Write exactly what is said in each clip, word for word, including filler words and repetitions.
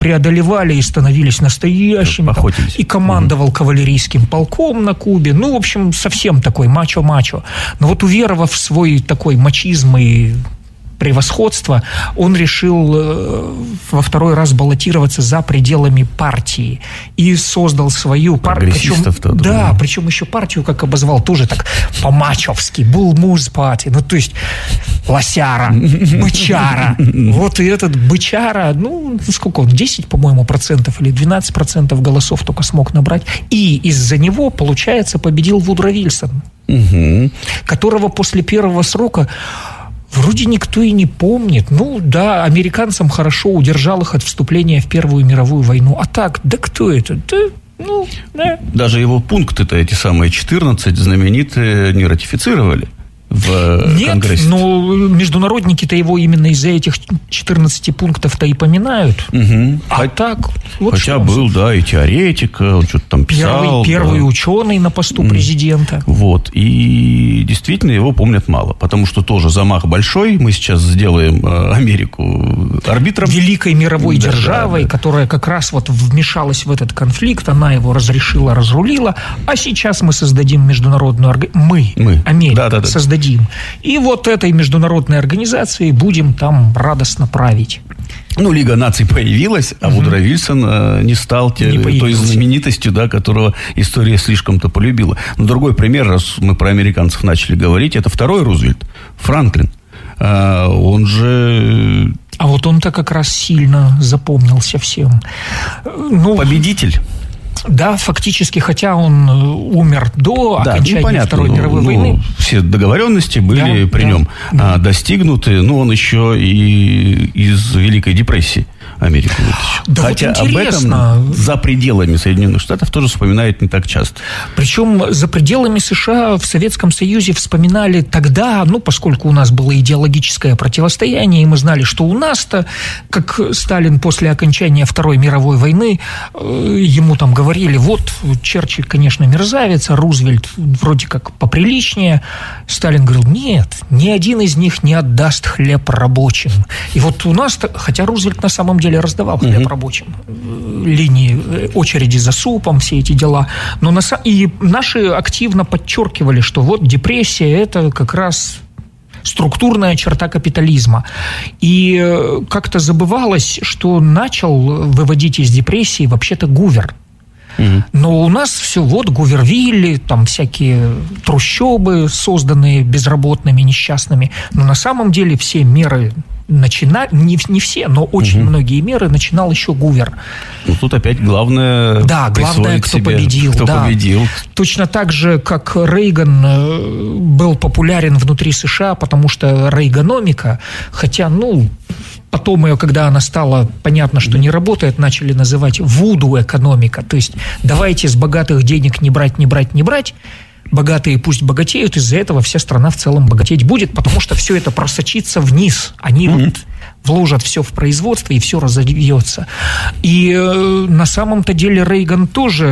преодолевали и становились настоящими. Охотились. И командовал угу. кавалерийским полком на Кубе. Ну, в общем, совсем такой мачо-мачо. Но вот уверовав в свой такой мачизм и превосходство, он решил э, во второй раз баллотироваться за пределами партии и создал свою партию. Причем, да, причем еще партию, как обозвал, тоже так по-мачовски. Bull Moose Party. Ну, то есть лосяра, бычара. Вот и этот бычара, ну, сколько он, десять, по-моему, процентов или двенадцать процентов голосов только смог набрать. И из-за него, получается, победил Вудро Вильсон, угу. которого после первого срока вроде никто и не помнит. Ну, да, американцам хорошо удержал их от вступления в Первую мировую войну. А так, да кто это? Да, ну, да. Даже его пункты-то, эти самые четырнадцать знаменитые, не ратифицировали в Нет, Конгрессе. но международники-то его именно из-за этих четырнадцати пунктов-то и поминают. Угу. А Хоть, так... Вот хотя был, да, и теоретик, он что-то там писал. Первый, первый да. ученый на посту президента. Вот. И действительно его помнят мало. Потому что тоже замах большой. Мы сейчас сделаем Америку арбитром. Великой мировой да, державой, да, да. которая как раз вот вмешалась в этот конфликт. Она его разрешила, разрулила. А сейчас мы создадим международную организацию. Мы, мы, Америка, да, да, да. создадим. И вот этой международной организацией будем там радостно править. Ну, Лига наций появилась, а угу. Вудро Вильсон э, не стал те, не той знаменитостью, да, которого история слишком-то полюбила. Но другой пример, раз мы про американцев начали говорить, это второй Рузвельт, Франклин. Э, он же... А вот он-то как раз сильно запомнился всем. Ну, победитель. Да, фактически, хотя он умер до да, окончания ну, понятно, Второй ну, мировой ну, войны. Все договоренности были да, при да, нем да. достигнуты, но он еще и из Великой депрессии Америку вытащил. Да, хотя вот об этом за пределами Соединенных Штатов тоже вспоминают не так часто. Причем за пределами США в Советском Союзе вспоминали тогда, ну, поскольку у нас было идеологическое противостояние, и мы знали, что у нас-то, как Сталин после окончания Второй мировой войны, ему там говорили, вот, Черчилль, конечно, мерзавец, а Рузвельт вроде как поприличнее. Сталин говорил, нет, ни один из них не отдаст хлеб рабочим. И вот у нас, хотя Рузвельт на самом деле раздавал хлеб угу. рабочим, линии, очереди за супом, все эти дела. Но на, и наши активно подчеркивали, что вот депрессия – это как раз структурная черта капитализма. И как-то забывалось, что начал выводить из депрессии вообще-то Гувер. Угу. Но у нас все вот Гувервилли, там всякие трущобы, созданные безработными, несчастными. Но на самом деле все меры начинали, не, не все, но очень угу. многие меры начинал еще Гувер. Ну, тут опять главное да, главное, кто себе, победил. Кто да. победил. Точно так же, как Рейган был популярен внутри США, потому что рейганомика, хотя, ну... Потом ее, когда она стала понятно, что не работает, начали называть вуду-экономика. То есть давайте с богатых денег не брать, не брать, не брать. Богатые пусть богатеют, из-за этого вся страна в целом богатеть будет, потому что все это просочится вниз. Они mm-hmm. вот вложат все в производство, и все разовьется. И э, на самом-то деле Рейган тоже,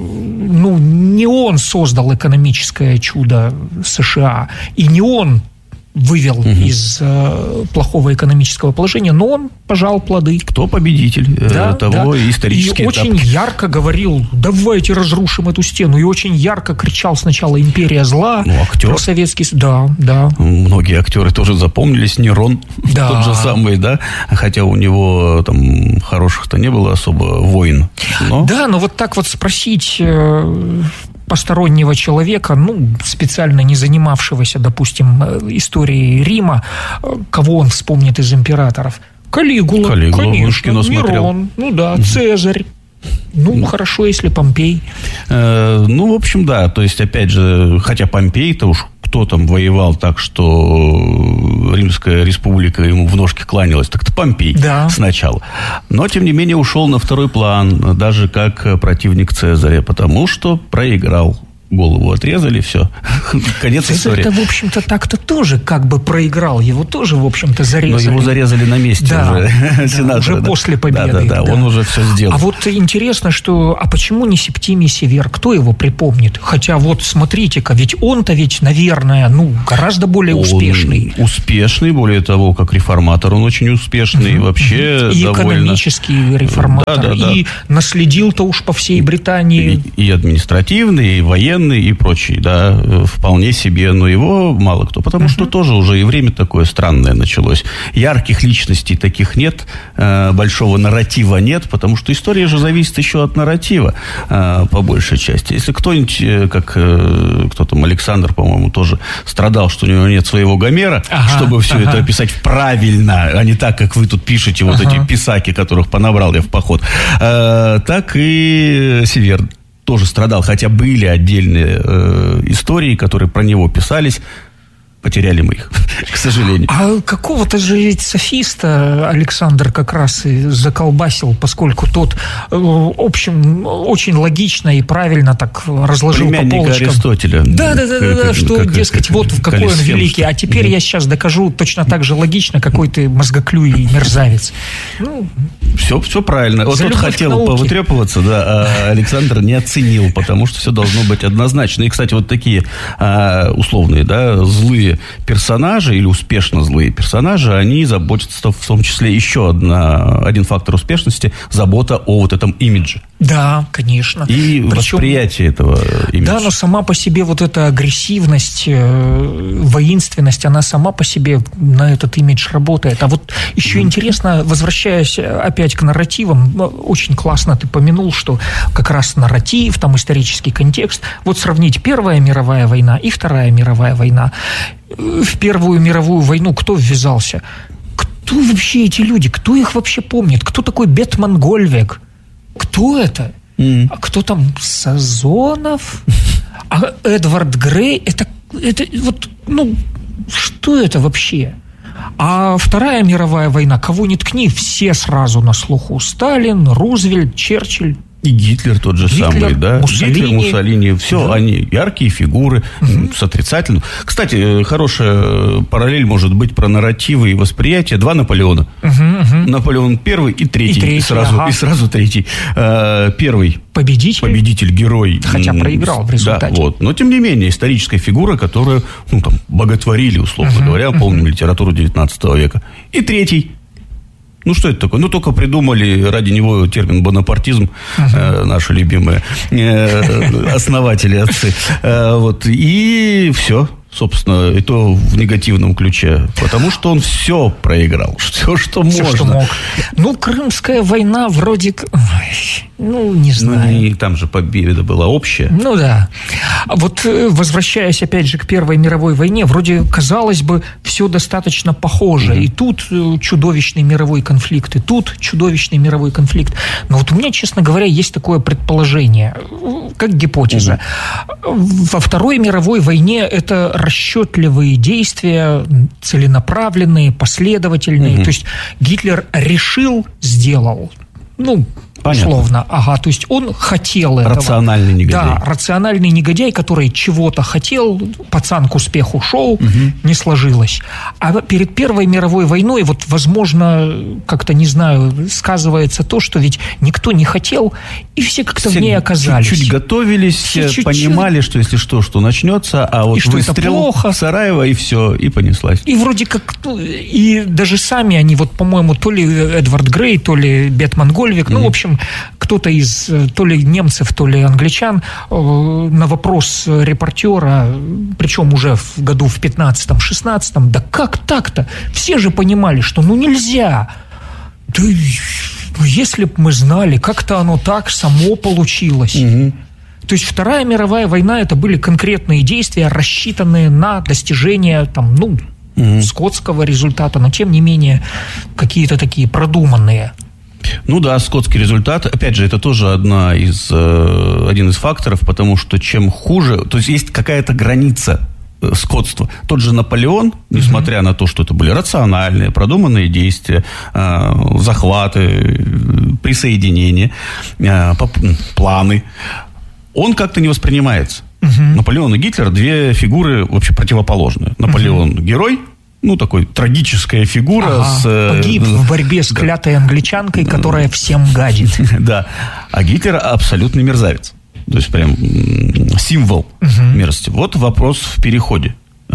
ну, не он создал экономическое чудо США, и не он вывел угу. из э, плохого экономического положения, но он пожал плоды. Кто победитель да, э, того да. исторический и этап. очень ярко говорил, давайте разрушим эту стену. И очень ярко кричал сначала «Империя зла», ну, актер. Про Советский Союз. Да, да. Многие актеры тоже запомнились. Нерон да. тот же самый, да. Хотя у него там хороших-то не было особо войн. Но... Да, но вот так вот спросить... Э, постороннего человека, ну, специально не занимавшегося, допустим, историей Рима, кого он вспомнит из императоров? Калигула, Калигула конечно, Нерон, ну да, угу. Цезарь. Ну, ну, хорошо, если Помпей. Э, ну, в общем, да, то есть, опять же, хотя Помпей-то уж кто там воевал так, что Римская республика ему в ножки кланялась, так-то Помпей да. сначала. Но, тем не менее, ушел на второй план, даже как противник Цезаря, потому что проиграл. голову отрезали, все, конец истории. Это, в общем-то, так-то тоже как бы проиграл, его тоже, в общем-то, зарезали. Но его зарезали на месте да, уже, да, сенатора, уже да. после победы. Да, да, да, да, он уже все сделал. А вот интересно, что, а почему не Септимий Север? Кто его припомнит? Хотя вот, смотрите-ка, ведь он-то ведь, наверное, ну, гораздо более он успешный. Успешный, более того, как реформатор, он очень успешный, mm-hmm. вообще и довольно... экономический реформатор, да, да, и да. наследил-то уж по всей Британии. И, и административный, и военный, и прочий, да, вполне себе, но его мало кто, потому uh-huh. что тоже уже и время такое странное началось. Ярких личностей таких нет, э, большого нарратива нет, потому что история же зависит еще от нарратива, э, по большей части. Если кто-нибудь, э, как э, кто там, Александр, по-моему, тоже страдал, что у него нет своего Гомера, ага, чтобы все ага. это описать правильно, а не так, как вы тут пишете, вот ага. эти писаки, которых понабрал я в поход, э, так и Север тоже страдал, хотя были отдельные э, истории, которые про него писались, потеряли мы их, к сожалению. А какого-то же ведь софиста Александр как раз и заколбасил, поскольку тот, в общем, очень логично и правильно так разложил племянника по полочкам. Аристотеля. Да, да, да, да, да, что, как, дескать, как, вот в какой он великий, а теперь угу. я сейчас докажу точно так же логично, какой ты мозгоклюй и мерзавец. Ну, все, все правильно. Вот тот хотел повытрепываться, да, а Александр не оценил, потому что все должно быть однозначно. И, кстати, вот такие а, условные, да, злые персонажи или успешно злые персонажи, они заботятся в том числе еще одна, один фактор успешности – забота о вот этом имидже. Да, конечно. И причем, восприятие этого имиджа. Да, но сама по себе вот эта агрессивность, э, воинственность, она сама по себе на этот имидж работает. А вот еще mm-hmm. интересно, возвращаясь опять к нарративам, очень классно ты помянул, что как раз нарратив, там исторический контекст. Вот сравнить Первая мировая война и Вторая мировая война. В Первую мировую войну кто ввязался? Кто вообще эти люди? Кто их вообще помнит? Кто такой Бетман Гольвек? Кто это? Mm. А кто там? Сазонов? А Эдвард Грей? Это, это вот, ну, что это вообще? А Вторая мировая война, кого ни ткни, все сразу на слуху. Сталин, Рузвельт, Черчилль. И Гитлер тот же Гитлер, самый, да? Муссолини. Гитлер, Муссолини. Все, да. Они яркие фигуры, угу. с отрицательным. Кстати, хорошая параллель может быть про нарративы и восприятие. Два Наполеона. Угу, угу. Наполеон первый и третий. И, третий, и, сразу, ага. и сразу третий. Первый. Победитель. Победитель, герой. Хотя проиграл в результате. Да, вот. Но, тем не менее, историческая фигура, которую, ну, там, боготворили, условно угу, говоря, помним угу. литературу девятнадцатого века. И третий. Ну, что это такое? Ну, только придумали ради него термин «бонапартизм», uh-huh. э, наши любимые э, основатели, отцы. Э, вот, и все. Собственно, и то в негативном ключе. Потому что он все проиграл. Все, что все, можно. Что мог. Ну, Крымская война вроде... Ну, не знаю. Ну, и там же победа была общая. Ну, да. А вот, возвращаясь, опять же, к Первой мировой войне, вроде, казалось бы, все достаточно похоже. Mm-hmm. И тут чудовищный мировой конфликт, и тут чудовищный мировой конфликт. Но вот у меня, честно говоря, есть такое предположение, как гипотеза. Mm-hmm. Во Второй мировой войне это расчетливые действия, целенаправленные, последовательные. Mm-hmm. То есть Гитлер решил, сделал. Ну, понятно. Условно. Ага, то есть он хотел этого. Рациональный негодяй. Да, рациональный негодяй, который чего-то хотел, пацан к успеху шел, угу. не сложилось. А перед Первой мировой войной, вот, возможно, как-то, не знаю, сказывается то, что ведь никто не хотел, и все как-то все в ней оказались. Чуть-чуть готовились, все понимали, что если что, что начнется, а вот и выстрел в Сараево, и все, и понеслась. И вроде как, и даже сами они, вот, по-моему, то ли Эдвард Грей, то ли Бетман Гольвек, ну, mm-hmm. в общем, кто-то из то ли немцев, то ли англичан на вопрос репортера, причем уже в году в пятнадцатом-шестнадцатом, да как так-то? Все же понимали, что ну нельзя. Да если бы мы знали, как-то оно так само получилось. Угу. То есть Вторая мировая война — это были конкретные действия, рассчитанные на достижение там, ну, угу. скотского результата, но тем не менее какие-то такие продуманные. Ну да, скотский результат. Опять же, это тоже одна из, э, один из факторов, потому что чем хуже... То есть есть какая-то граница э, скотства. Тот же Наполеон, несмотря mm-hmm. на то, что это были рациональные, продуманные действия, э, захваты, э, присоединения, э, планы, он как-то не воспринимается. Угу. Наполеон и Гитлер – две фигуры вообще противоположные. Наполеон угу. – герой, ну, такой трагическая фигура. Ага, с, погиб в борьбе с клятой англичанкой, которая всем гадит. Да. А Гитлер абсолютный мерзавец. То есть, прям символ мерзости. Вот вопрос в переходе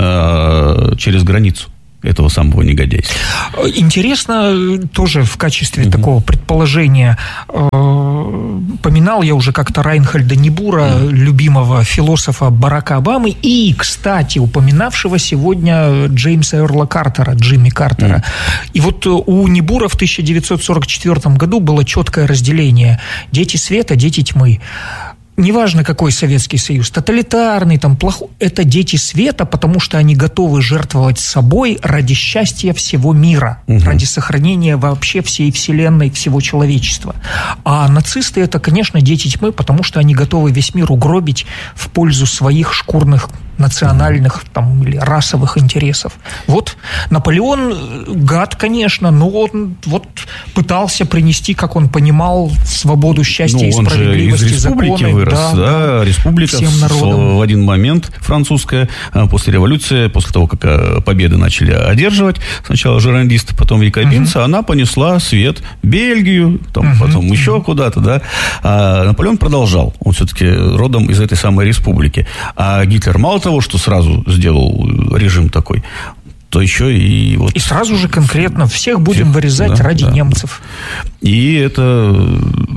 через границу этого самого негодяйства. Интересно, тоже в качестве угу. такого предположения, э, поминал я уже как-то Райнхольда Нибура, угу. любимого философа Барака Обамы, и, кстати, упоминавшего сегодня Джеймса Эрла Картера, Джимми Картера. Угу. И вот у Нибура в тысяча девятьсот сорок четвёртом году было четкое разделение: дети света, дети тьмы. Неважно, какой Советский Союз, тоталитарный, там, плохой, это дети света, потому что они готовы жертвовать собой ради счастья всего мира, угу. ради сохранения вообще всей вселенной, всего человечества. А нацисты – это, конечно, дети тьмы, потому что они готовы весь мир угробить в пользу своих шкурных, национальных там, или расовых интересов. Вот Наполеон гад, конечно, но он вот пытался принести, как он понимал, свободу, счастье и справедливости, законы. Вырос, да, да, да. Республика в, в один момент французская, после революции, после того, как победы начали одерживать, сначала жерандисты, потом якобинцы, uh-huh. она понесла свет в Бельгию, там, uh-huh. потом uh-huh. еще куда-то, да. А Наполеон продолжал, он все-таки родом из этой самой республики. А Гитлер мало того, что сразу сделал режим такой, то еще и вот... И сразу же конкретно всех будем всех, вырезать да, ради да, немцев. И это...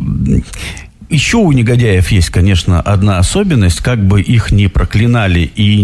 Еще у негодяев есть, конечно, одна особенность, как бы их ни проклинали и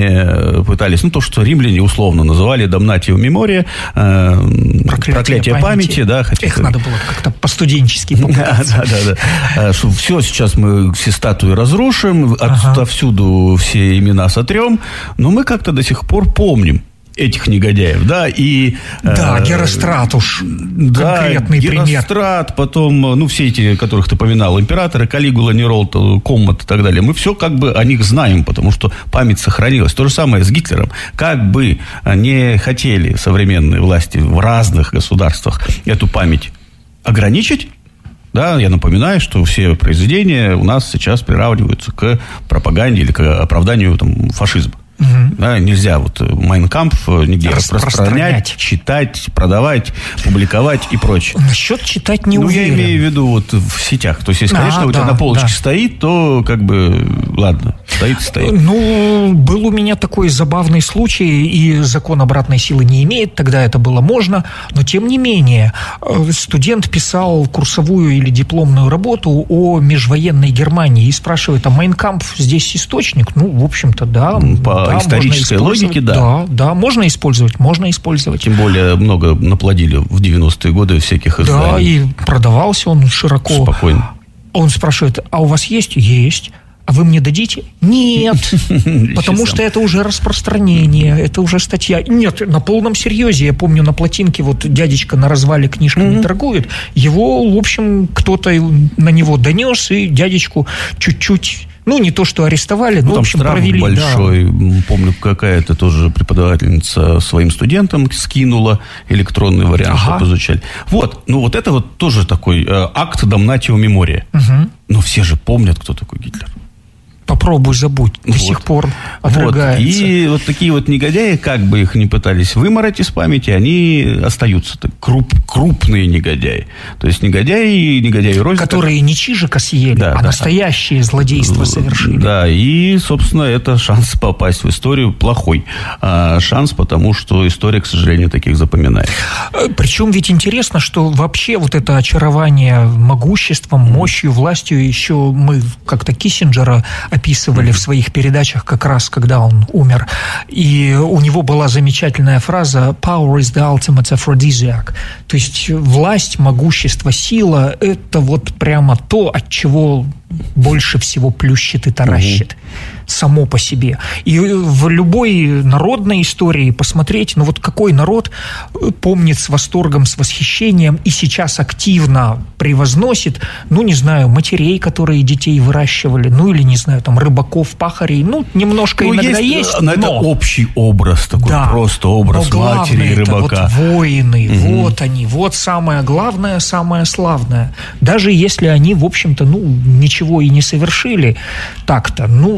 не пытались, ну, то, что римляне условно называли damnatio memoria, э, проклятие, проклятие памяти, памяти, да, хотя... Их надо было как-то по-студенчески попытаться. Да, да, да. Что все, сейчас мы все статуи разрушим, отовсюду все имена сотрем, но мы как-то до сих пор помним этих негодяев, да, и... Да, э, Герострат уж да, конкретный пример. Герострат, потом, ну, все эти, которых ты поминал, императоры, Калигула, Нерол, Коммот и так далее, мы все как бы о них знаем, потому что память сохранилась. То же самое с Гитлером. Как бы не хотели современные власти в разных государствах эту память ограничить, да, я напоминаю, что все произведения у нас сейчас приравниваются к пропаганде или к оправданию там, фашизма. Угу. Да, нельзя вот Mein Kampf нигде распространять, читать, продавать, публиковать и прочее. Насчет читать не ну, уверен. Ну, я имею в виду вот в сетях. То есть, если, а, конечно, да, у тебя на полочке да. стоит, то как бы, ладно, стоит, стоит. Ну, был у меня такой забавный случай, и закон обратной силы не имеет, тогда это было можно, но тем не менее, студент писал курсовую или дипломную работу о межвоенной Германии и спрашивает, а Mein Kampf здесь источник? Ну, в общем-то, да. По да, исторической логике, да. Да, да, можно использовать, можно использовать. Тем более много наплодили в девяностые годы всяких изданий. Да, и продавался он широко. Спокойно. Он спрашивает, а у вас есть? Есть. А вы мне дадите? Нет. Потому что это уже распространение, это уже статья. Нет, на полном серьезе. Я помню, на плотинке вот дядечка на развале книжками торгует. Его, в общем, кто-то на него донес, и дядечку чуть-чуть... Ну, не то, что арестовали, но, ну, в общем, провели. Большой, да. Помню, какая-то тоже преподавательница своим студентам скинула электронный вариант, ага. чтобы изучали. Вот, ну, вот это вот тоже такой э, акт damnatio memoria. Угу. Но все же помнят, кто такой Гитлер. Попробуй забудь, до вот. сих пор отрыгается. Вот. И вот такие вот негодяи, как бы их ни пытались вымороть из памяти, они остаются круп, крупные негодяи. То есть негодяи, негодяи рознь. Которые не чижика съели, да, а да. настоящие злодейства совершили. Да, и, собственно, это шанс попасть в историю плохой. А шанс, потому что история, к сожалению, таких запоминает. Причем ведь интересно, что вообще вот это очарование могуществом, мощью, властью, еще мы как-то Киссинджера описывали в своих передачах как раз, когда он умер. И у него была замечательная фраза «Power is the ultimate aphrodisiac». То есть власть, могущество, сила – это вот прямо то, от чего больше всего плющит и таращит. Угу. Само по себе. И в любой народной истории посмотреть, ну вот какой народ помнит с восторгом, с восхищением и сейчас активно превозносит, ну, не знаю, матерей, которые детей выращивали, ну, или, не знаю, там, рыбаков, пахарей, ну, немножко ну, иногда есть, есть но... это общий образ такой, да, просто образ матери и рыбака. Вот воины, угу. вот они, вот самое главное, самое славное. Даже если они, в общем-то, ну, ничего и не совершили так-то, ну...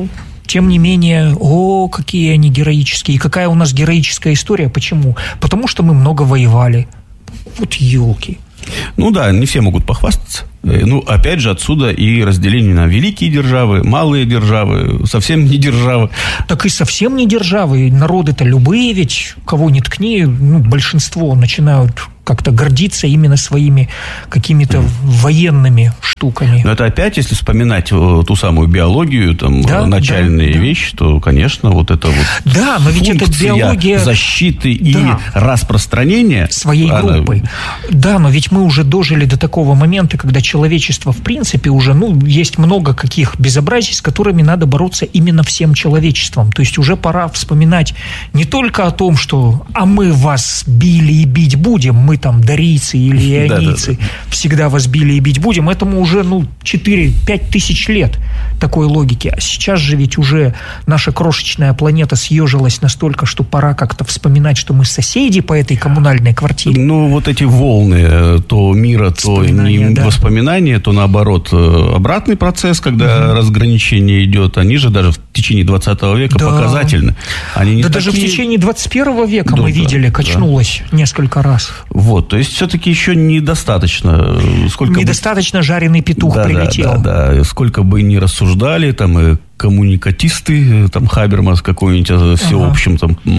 тем не менее, о, какие они героические. И какая у нас героическая история. Почему? Потому что мы много воевали. Вот елки. Ну да, не все могут похвастаться. Ну, опять же, отсюда и разделение на великие державы, малые державы, совсем не державы. Так и совсем не державы. Народы-то любые ведь, кого ни ткни, ну, большинство начинают как-то гордиться именно своими какими-то военными штуками. Но это опять, если вспоминать ту самую биологию, там, да, начальные да, вещи, да. то, конечно, вот это вот да, но ведь это биология защиты и да. распространения своей она... группы. Да, но ведь мы уже дожили до такого момента, когда человечество, в принципе, уже, ну, есть много каких безобразий, с которыми надо бороться именно всем человечеством. То есть уже пора вспоминать не только о том, что «а мы вас били и бить будем», мы там дарийцы или ионийцы, да, да, да. всегда вас били и бить будем. Этому уже, ну, четыре-пять тысяч лет такой логики. А сейчас же ведь уже наша крошечная планета съежилась настолько, что пора как-то вспоминать, что мы соседи по этой коммунальной квартире. Ну, вот эти волны то мира, то не да. воспоминания, то наоборот обратный процесс, когда угу. разграничение идет, они же даже в течение двадцатого века да. показательны. Они не да такие... даже в течение двадцать первого века да, мы видели, качнулось да. несколько раз. Вот, то есть все-таки еще недостаточно. Сколько недостаточно бы... жареный петух да, прилетел. Да, да, да. Сколько бы ни рассуждали, там и коммуникатисты, там Хабермас какой-нибудь, всеобщем ага. там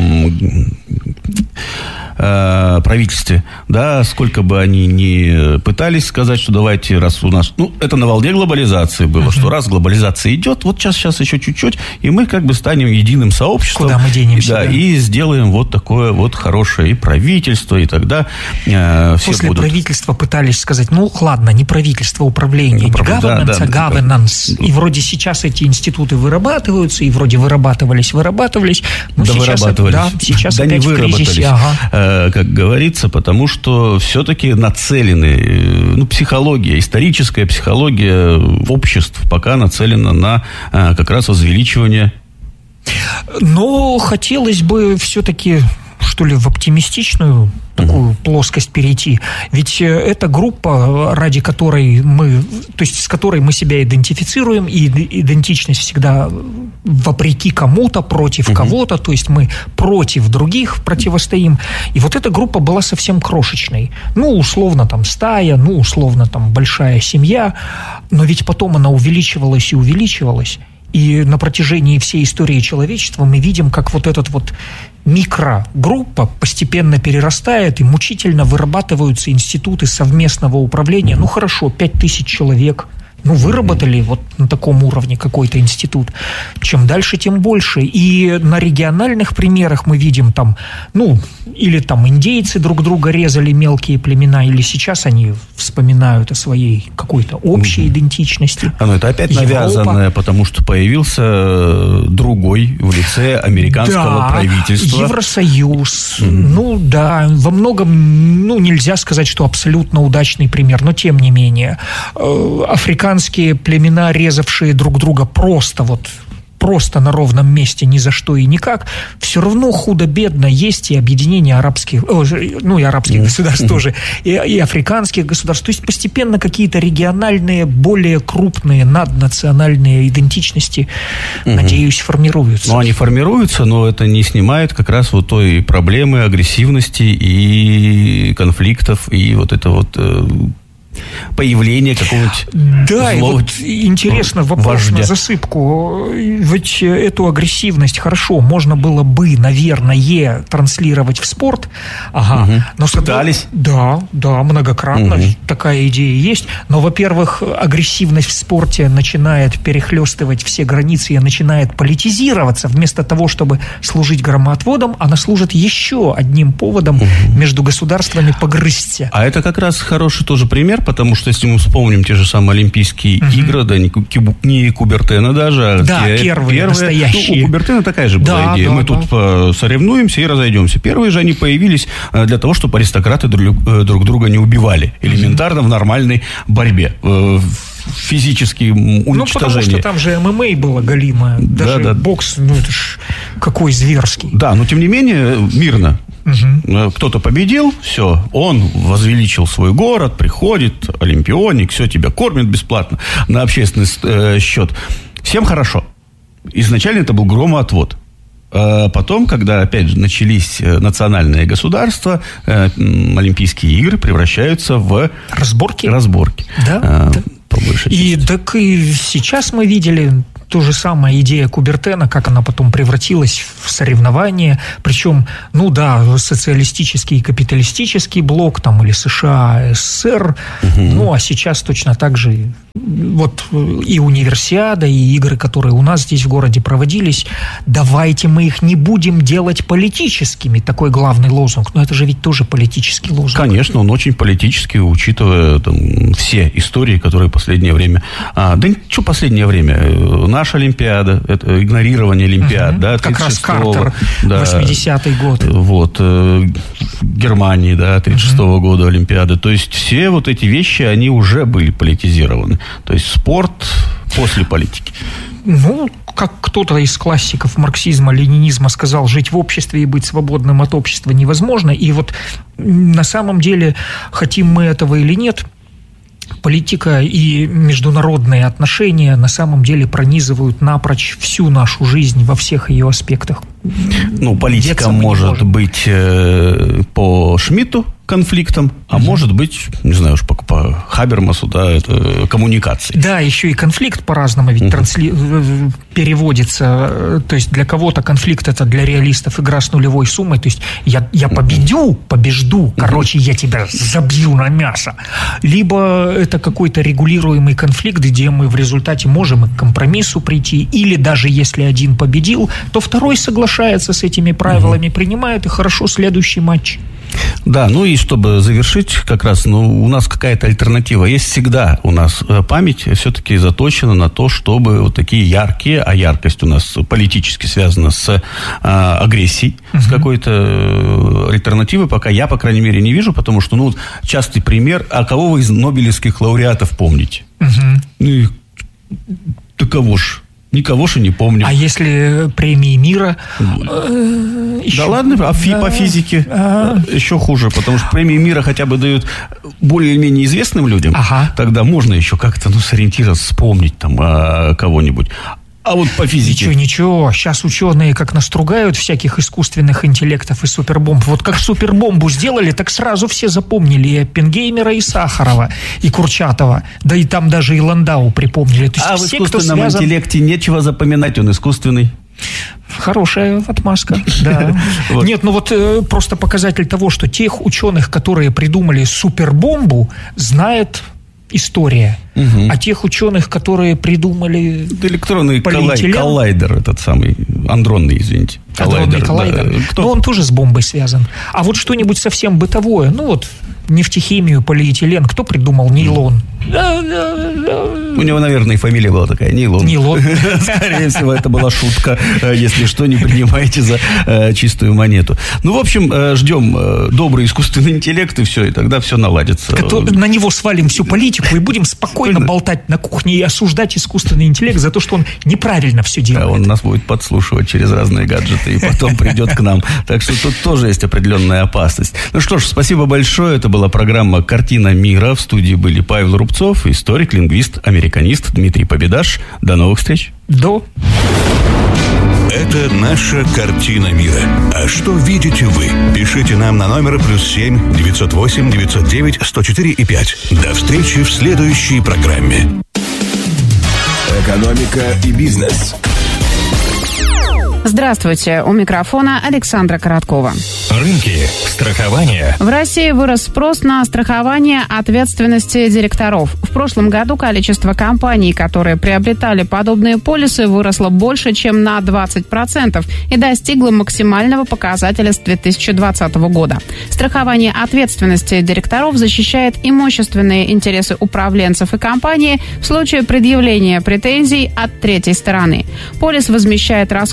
э, правительстве, да, сколько бы они ни пытались сказать, что давайте, раз у нас, ну, это на волне глобализации было, uh-huh. что раз глобализация идет, вот сейчас, сейчас еще чуть-чуть, и мы как бы станем единым сообществом. Куда мы денемся? Да, да. и сделаем вот такое вот хорошее и правительство, и тогда э, все После будут... правительства пытались сказать, ну, ладно, не правительство, управление, не Прав... governance, да, да, а governance. Да. И вроде сейчас эти институты вырабатываются, и вроде вырабатывались, вырабатывались. Но да, сейчас, вырабатывались. Да, сейчас да опять не в кризисе. Ага. Э, как говорится, потому что все-таки нацелены, ну, психология, историческая психология обществ пока нацелена на э, как раз возвеличивание. Но хотелось бы все-таки, что ли, в оптимистичную такую плоскость перейти. Ведь эта группа, ради которой мы, то есть с которой мы себя идентифицируем, и идентичность всегда вопреки кому-то, против uh-huh. кого-то, то есть мы против других противостоим. И вот эта группа была совсем крошечной. Ну, условно, там, стая, ну, условно, там, большая семья, но ведь потом она увеличивалась и увеличивалась. И на протяжении всей истории человечества мы видим, как вот этот вот микрогруппа постепенно перерастает, и мучительно вырабатываются институты совместного управления. Ну, хорошо, пять тысяч человек. Ну, выработали вот на таком уровне какой-то институт. Чем дальше, тем больше. И на региональных примерах мы видим там, ну, или там индейцы друг друга резали, мелкие племена, или сейчас они вспоминают о своей какой-то общей mm-hmm. идентичности. А, ну, это опять Европа. Навязанное, потому что появился другой в лице американского да, правительства. Евросоюз. Mm-hmm. Ну, да, во многом, ну, нельзя сказать, что абсолютно удачный пример, но тем не менее. Африканские племена, резавшие друг друга просто вот просто на ровном месте ни за что и никак, все равно худо-бедно есть и объединение арабских, о, ну и арабских mm-hmm. государств тоже, и, и африканских государств. То есть постепенно какие-то региональные, более крупные наднациональные идентичности, mm-hmm. надеюсь, формируются. Ну, они формируются, но это не снимает как раз вот той проблемы агрессивности и конфликтов, и вот это вот... появление какого-нибудь да, и вот интересно вопрос вождя. На засыпку. Ведь эту агрессивность хорошо можно было бы, наверное, транслировать в спорт. Ага. Угу. Но пытались? Да, да, многократно угу. такая идея есть. Но, во-первых, агрессивность в спорте начинает перехлестывать все границы и начинает политизироваться. Вместо того, чтобы служить громоотводом, она служит еще одним поводом угу. между государствами погрызться. А это как раз хороший тоже пример, потому что, если мы вспомним те же самые Олимпийские uh-huh. игры, да, не, не Кубертена даже, а да, те, первые, первые, настоящие. Ну, у Кубертена такая же была да, идея. Да, мы да. тут соревнуемся и разойдемся. Первые же они появились для того, чтобы аристократы друг, друг друга не убивали. Элементарно uh-huh. в нормальной борьбе. Физические уничтожения. Ну, потому что там же эм эм а было галимое. Даже да, да. бокс, ну, это ж какой зверский. Да, но тем не менее, мирно. Угу. Кто-то победил, все, он возвеличил свой город, приходит, олимпионик, все, тебя кормят бесплатно на общественный э, счет. Всем хорошо. изначально это был громоотвод. А потом, когда, опять же, начались национальные государства, Олимпийские игры превращаются в... Разборки? Разборки. Да. А, да. По большей и части. Так и сейчас мы видели... То же самое идея Кубертена, как она потом превратилась в соревнование. Причем, ну да, социалистический и капиталистический блок, там, или США, СССР. Угу. Ну, а сейчас точно так же вот и универсиада, и игры, которые у нас здесь в городе проводились. Давайте мы их не будем делать политическими. Такой главный лозунг. Но это же ведь тоже политический лозунг. Конечно, он очень политический, учитывая там, все истории, которые в последнее время... А, да что последнее время? Наша Олимпиада, это игнорирование Олимпиад, угу. да, как раз Картер, да, восьмидесятый год. Вот, э, Германии, да, тридцать шестого угу. года Олимпиады. То есть все вот эти вещи, они уже были политизированы. То есть спорт после политики. Ну, как кто-то из классиков марксизма, ленинизма сказал, жить в обществе и быть свободным от общества невозможно. И вот на самом деле, хотим мы этого или нет, политика и международные отношения на самом деле пронизывают напрочь всю нашу жизнь во всех ее аспектах. Ну, политика может быть э, по Шмидту конфликтом, а угу. может быть, не знаю уж, по, по Хабермасу, да, это коммуникации. Да, еще и конфликт по-разному ведь угу. трансли... переводится. То есть для кого-то конфликт это для реалистов игра с нулевой суммой. То есть я, я победю, побежду, короче, я тебя забью на мясо. Либо это какой-то регулируемый конфликт, где мы в результате можем к компромиссу прийти, или даже если один победил, то второй соглашается с этими правилами, угу. принимает и хорошо следующий матч. Да, ну и чтобы завершить, как раз, ну, у нас какая-то альтернатива. Есть всегда у нас память все-таки заточена на то, чтобы вот такие яркие, а яркость у нас политически связана с а, агрессией, угу. с какой-то альтернативой, пока я, по крайней мере, не вижу, потому что, ну, частый пример, а кого вы из нобелевских лауреатов помните? Угу. Ну, и, да кого ж? Никого же не помню. А если премии мира? Э, еще... Да ладно, а фи, да. по физике а... еще хуже, потому что премии мира хотя бы дают более-менее известным людям. Ага. Тогда можно еще как-то, ну, сориентироваться, вспомнить там а, кого-нибудь. А вот по физике... Ничего, ничего. Сейчас ученые как настругают всяких искусственных интеллектов и супербомб. Вот как супербомбу сделали, так сразу все запомнили и Оппенгеймера, и Сахарова, и Курчатова. Да и там даже и Ландау припомнили. То есть а все, в искусственном связан... интеллекте нечего запоминать, он искусственный. Хорошая отмазка, да. Вот. Нет, ну вот э, просто показатель того, что тех ученых, которые придумали супербомбу, знает... история. Угу. А тех ученых, которые придумали электронный коллай- коллайдер, этот самый, андронный, извините. Андронный коллайдер. Да. Кто? Ну, он тоже с бомбой связан. А вот что-нибудь совсем бытовое, ну вот нефтехимию, полиэтилен, кто придумал? Нейлон. У него, наверное, и фамилия была такая, Нейлон. Нейлон. Скорее всего, это была шутка. Если что, не принимайте за чистую монету. Ну, в общем, ждем добрый искусственный интеллект, и все, и тогда все наладится. На него свалим всю политику и будем спокойно болтать на кухне и осуждать искусственный интеллект за то, что он неправильно все делает. Да, он нас будет подслушивать через разные гаджеты и потом придет к нам. Так что тут тоже есть определенная опасность. Ну что ж, спасибо большое. Это была программа «Картина мира». В студии были Павел Рубцов, историк, лингвист, американист Дмитрий Победаш. До новых встреч. До. Это наша картина мира. А что видите вы? Пишите нам на номер плюс семь девятьсот восемь девятьсот девять сто четыре и пять. До встречи в следующей программе. Экономика и бизнес. Здравствуйте, у микрофона Александра Короткова. Рынки, страхование. В России вырос спрос на страхование ответственности директоров. В прошлом году количество компаний, которые приобретали подобные полисы, выросло больше, чем на двадцать процентов и достигло максимального показателя с две тысячи двадцатого года. Страхование ответственности директоров защищает имущественные интересы управленцев и компании в случае предъявления претензий от третьей стороны. Полис возмещает расходы на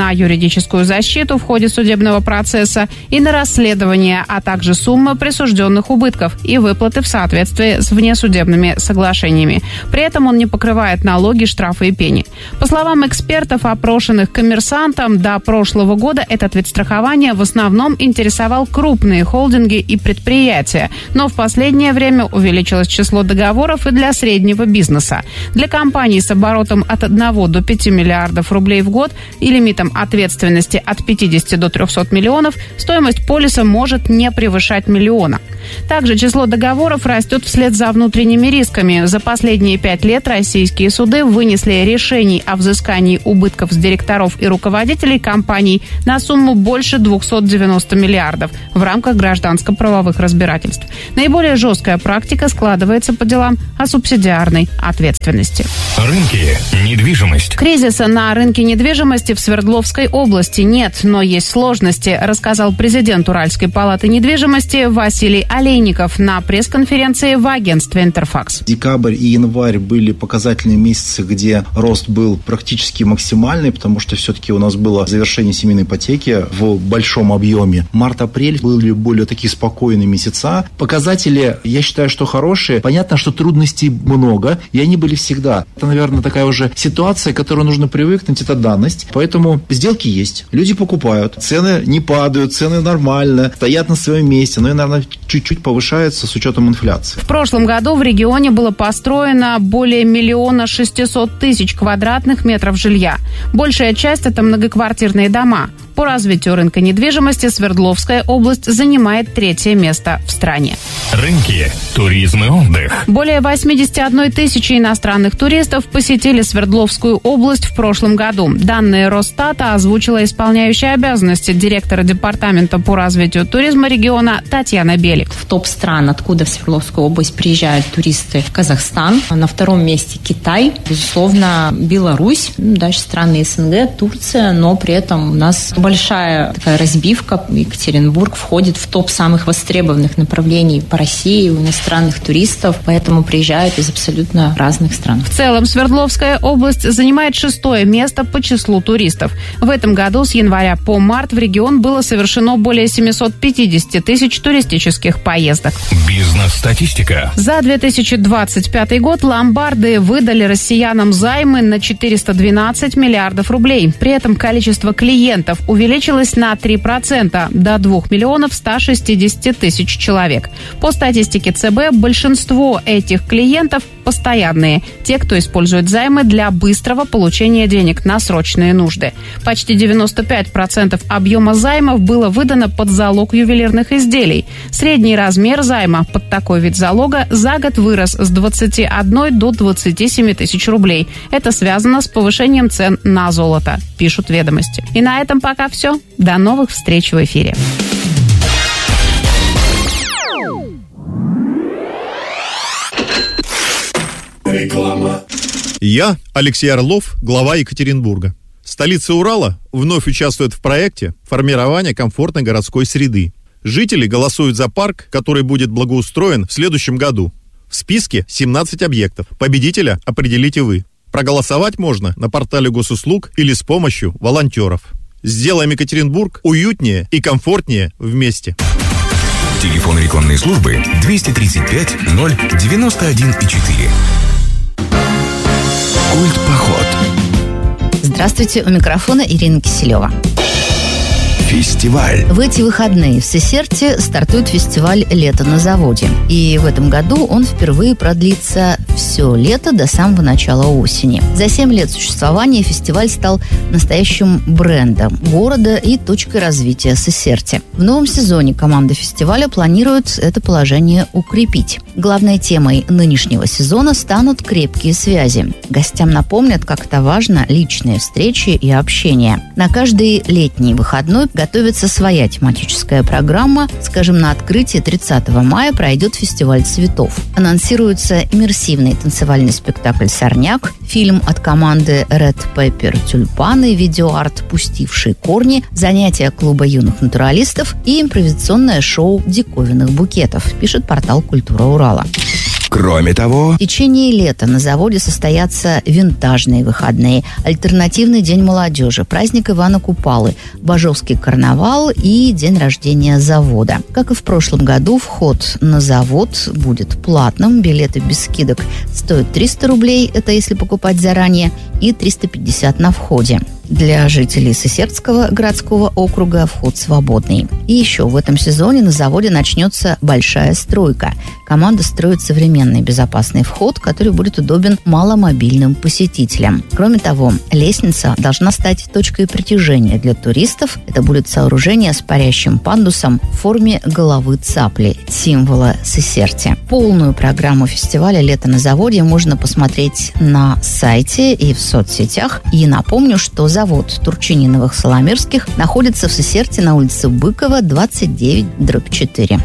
на юридическую защиту в ходе судебного процесса и на расследование, а также сумма присужденных убытков и выплаты в соответствии с внесудебными соглашениями. При этом он не покрывает налоги, штрафы и пени. По словам экспертов, опрошенных «Коммерсантом», до прошлого года этот вид страхования в основном интересовал крупные холдинги и предприятия, но в последнее время увеличилось число договоров и для среднего бизнеса. Для компаний с оборотом от одного до пяти миллиардов рублей в год и лимитом ответственности от пятидесяти до трехсот миллионов стоимость полиса может не превышать миллиона. Также число договоров растет вслед за внутренними рисками. За последние пять лет российские суды вынесли решений о взыскании убытков с директоров и руководителей компаний на сумму больше двухсот девяноста миллиардов в рамках гражданско-правовых разбирательств. Наиболее жесткая практика складывается по делам о субсидиарной ответственности. Рынки. Недвижимость. Кризиса на рынке недвижимости в Свердловской области нет, но есть сложности, рассказал президент Уральской палаты недвижимости Василий Олейников на пресс-конференции в агентстве «Интерфакс». Декабрь и январь были показательные месяцы, где рост был практически максимальный, потому что все-таки у нас было завершение семейной ипотеки в большом объеме. Март-апрель были более такие спокойные месяца. Показатели, я считаю, что хорошие. Понятно, что трудностей много, и они были всегда. Это, наверное, такая уже ситуация, к которой нужно привыкнуть, это данность. Поэтому сделки есть, люди покупают, цены не падают, цены нормально, стоят на своем месте, но и, наверное, чуть-чуть повышаются с учетом инфляции. В прошлом году в регионе было построено более миллиона шестисот тысяч квадратных метров жилья. Большая часть – это многоквартирные дома. По развитию рынка недвижимости Свердловская область занимает третье место в стране. Рынки. Туризм и отдых. Более восемьдесят одна тысяча иностранных туристов посетили Свердловскую область в прошлом году. Данные Росстата озвучила исполняющая обязанности директора департамента по развитию туризма региона Татьяна Белик. В топ стран, откуда в Свердловскую область приезжают туристы, Казахстан. На втором месте Китай. Безусловно, Беларусь. Дальше страны СНГ, Турция. Но при этом у нас большая такая разбивка. Екатеринбург входит в топ самых востребованных направлений по России у иностранных туристов, поэтому приезжают из абсолютно разных стран. В целом Свердловская область занимает шестое место по числу туристов. В этом году с января по март в регион было совершено более семисот пятидесяти тысяч туристических поездок. Бизнес-статистика. За две тысячи двадцать пятый год ломбарды выдали россиянам займы на четыреста двенадцать миллиардов рублей. При этом количество клиентов увеличилось на три процента до двух миллионов ста шестидесяти тысяч человек. По статистике ЦБ, большинство этих клиентов постоянные, те, кто использует займы для быстрого получения денег на срочные нужды. Почти девяносто пять процентов объема займов было выдано под залог ювелирных изделий. Средний размер займа под такой вид залога за год вырос с двадцати одной до двадцати семи тысяч рублей. Это связано с повышением цен на золото, пишут «Ведомости». И на этом пока все. До новых встреч в эфире. Реклама. Я, Алексей Орлов, глава Екатеринбурга. Столица Урала вновь участвует в проекте формирования комфортной городской среды. Жители голосуют за парк, который будет благоустроен в следующем году. В списке семнадцать объектов. Победителя определите вы. Проголосовать можно на портале госуслуг или с помощью волонтеров. Сделаем Екатеринбург уютнее и комфортнее вместе. Телефон рекламной службы двести тридцать пять ноль девяносто один четыре. Культпоход. Здравствуйте, у микрофона Ирина Киселева. Фестиваль. В эти выходные в Сесерте стартует фестиваль «Лето на заводе». И в этом году он впервые продлится все лето до самого начала осени. За семь лет существования фестиваль стал настоящим брендом города и точкой развития Сесерти. В новом сезоне команда фестиваля планирует это положение укрепить. Главной темой нынешнего сезона станут крепкие связи. Гостям напомнят, как это важно, личные встречи и общение. На каждый летний выходной готовится своя тематическая программа. Скажем, на открытии тридцатого мая пройдет фестиваль цветов. Анонсируется иммерсивный танцевальный спектакль «Сорняк», фильм от команды Red Pepper «Тюльпаны», видеоарт «Пустившие корни», занятия клуба юных натуралистов и импровизационное шоу диковинных букетов, пишет портал «Культура Урала». Кроме того, в течение лета на заводе состоятся винтажные выходные, альтернативный день молодежи, праздник Ивана Купалы, Бажовский карнавал и день рождения завода. Как и в прошлом году, вход на завод будет платным. Билеты без скидок стоят триста рублей, это если покупать заранее, и триста пятьдесят на входе. Для жителей Сысертского городского округа вход свободный. И еще в этом сезоне на заводе начнется большая стройка. Команда строит современный безопасный вход, который будет удобен маломобильным посетителям. Кроме того, лестница должна стать точкой притяжения для туристов. Это будет сооружение с парящим пандусом в форме головы цапли, символа Сысерти. Полную программу фестиваля «Лето на заводе» можно посмотреть на сайте и в соцсетях. И напомню, что завод Турчининовых-Соломирских находится в Сысерти на улице Быкова, двадцать девять дробь четыре.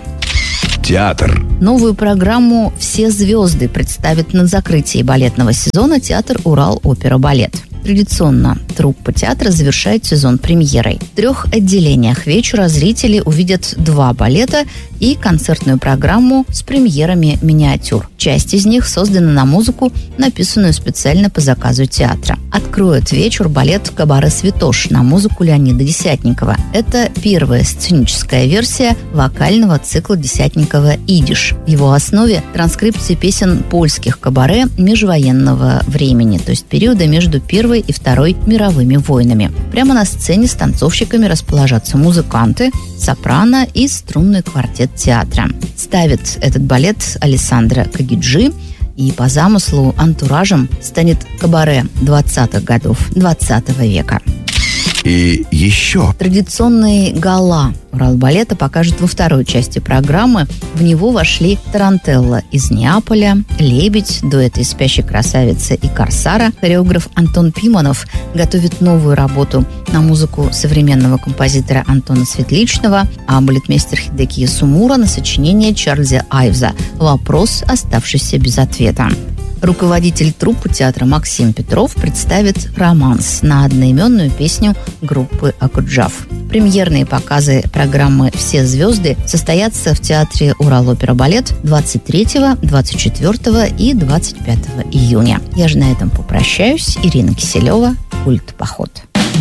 театр. Новую программу «Все звезды» представит на закрытии балетного сезона театр «Урал-опера-балет». Традиционно труппа театра завершает сезон премьерой. В трех отделениях вечера зрители увидят два балета и концертную программу с премьерами миниатюр. Часть из них создана на музыку, написанную специально по заказу театра. Откроет вечер балет «Кабаре Святош» на музыку Леонида Десятникова. Это первая сценическая версия вокального цикла Десятникова «Идиш». В его основе транскрипции песен польских кабаре межвоенного времени, то есть периода между Первой и Второй мировыми войнами. Прямо на сцене с танцовщиками расположатся музыканты, сопрано и струнный квартет театра. Ставит этот балет Алессандро Кагиджи, и по замыслу антуражем станет кабаре двадцатых годов двадцатого века. И еще. Традиционный гала Уралбалета покажет во второй части программы. В него вошли тарантелла из Неаполя, лебедь, дуэт из «Спящей красавицы» и «Корсара». Хореограф Антон Пиманов готовит новую работу на музыку современного композитора Антона Светличного, а балетмейстер Хидеки Ясумура на сочинение Чарльза Айвза «Вопрос, оставшийся без ответа». Руководитель труппы театра Максим Петров представит романс на одноименную песню группы «Акуджав». Премьерные показы программы «Все звезды» состоятся в театре «Урал-опера-балет» двадцать третьего, двадцать четвертого и двадцать пятого июня. Я же на этом попрощаюсь. Ирина Киселева, «Культ Поход».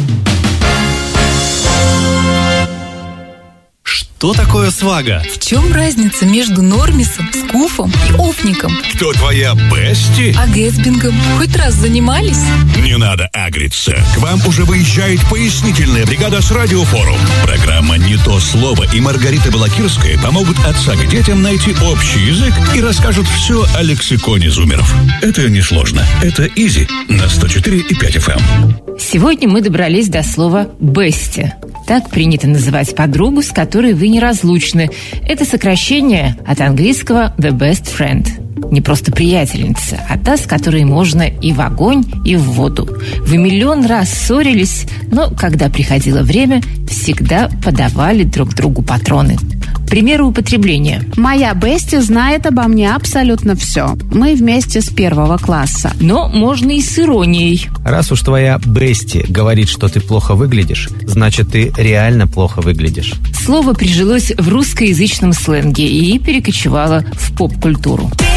Что такое свага? В чем разница между нормисом, скуфом и офником? Кто твоя бести? А гэтсбингом хоть раз занимались? Не надо агриться. К вам уже выезжает пояснительная бригада с Радиофорум. Программа «Не то слово» и Маргарита Балакирская помогут отца к детям найти общий язык и расскажут все о лексиконе зумеров. Это несложно. Это изи на сто четыре и пять эф эм. Сегодня мы добрались до слова «бести». Так принято называть подругу, с которой вы неразлучны. Это сокращение от английского «the best friend». Не просто приятельница, а та, с которой можно и в огонь, и в воду. Вы миллион раз ссорились, но когда приходило время, всегда подавали друг другу патроны. Примеры употребления. Моя бести знает обо мне абсолютно все. Мы вместе с первого класса. Но можно и с иронией. Раз уж твоя бести говорит, что ты плохо выглядишь, значит, ты реально плохо выглядишь. Слово прижилось в русскоязычном сленге и перекочевало в поп-культуру.